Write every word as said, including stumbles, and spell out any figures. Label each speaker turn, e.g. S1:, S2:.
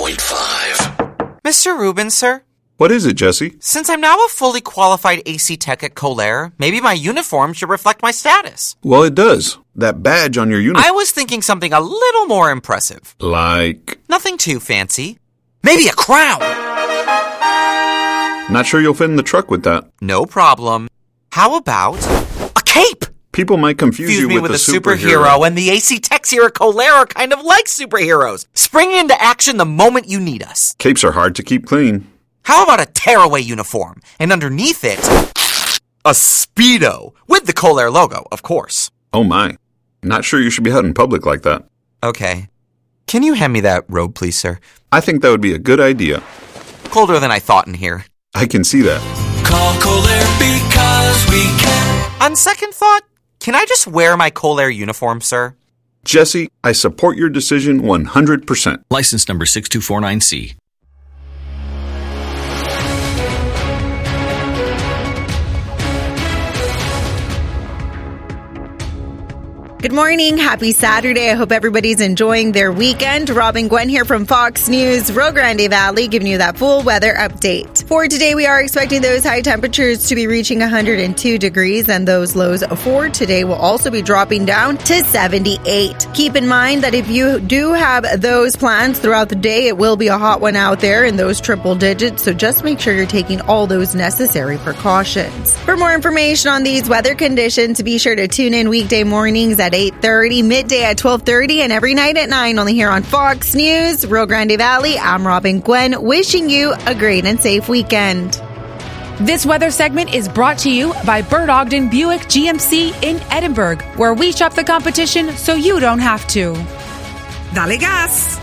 S1: point five.
S2: Mister Rubin, sir?
S3: What is it, Jesse?
S2: Since I'm now a fully qualified A C tech at Colair, maybe my uniform should reflect my status.
S3: Well, it does. That badge on your uniform.
S2: I was thinking something a little more impressive.
S3: Like?
S2: Nothing too fancy. Maybe a crown.
S3: Not sure you'll fit in the truck with that.
S2: No problem. How about a cape?
S3: People might confuse,
S2: Confuse
S3: you
S2: me
S3: with,
S2: with
S3: a
S2: a
S3: superhero.
S2: superhero, and the A C techs here at Colair are kind of like superheroes. Spring into action the moment you need us.
S3: Capes are hard to keep clean.
S2: How about a tearaway uniform? And underneath it, a Speedo. With the Colair logo, of course.
S3: Oh my. Not sure you should be out in public like that.
S2: Okay. Can you hand me that robe, please, sir?
S3: I think that would be a good idea.
S2: Colder than I thought in here.
S3: I can see that.
S1: Call Colair because we can.
S2: On second thought, can I just wear my Colair uniform, sir?
S3: Jesse, I support your decision one hundred percent.
S4: License number six two four nine C.
S5: Good morning. Happy Saturday. I hope everybody's enjoying their weekend. Robin Gwen here from Fox News, Rio Grande Valley, giving you that full weather update. For today, we are expecting those high temperatures to be reaching one hundred two degrees, and those lows for today will also be dropping down to seventy-eight. Keep in mind that if you do have those plans throughout the day, it will be a hot one out there in those triple digits, so just make sure you're taking all those necessary precautions. For more information on these weather conditions, be sure to tune in weekday mornings at eight thirty, midday at twelve thirty, and every night at nine, only here on Fox News, Rio Grande Valley. I'm Robin Gwen, wishing you a great and safe weekend.
S6: This weather segment is brought to you by Bert Ogden Buick G M C in Edinburgh, where we shop the competition so you don't have to.
S7: Dale gas!